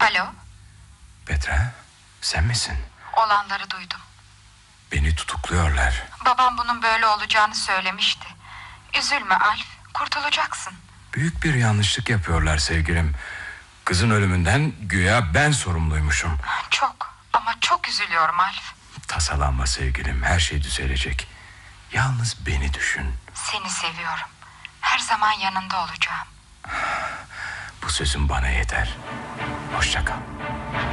Alo? Petra, sen misin? Olanları duydum. Beni tutukluyorlar. Babam bunun böyle olacağını söylemişti. Üzülme Alf, kurtulacaksın. Büyük bir yanlışlık yapıyorlar sevgilim. Kızın ölümünden güya ben sorumluymuşum. Çok ama çok üzülüyorum Alf. Tasalanma sevgilim, her şey düzelecek. Yalnız beni düşün. Seni seviyorum. Her zaman yanında olacağım. Bu sözün bana yeter. Hoşça kal.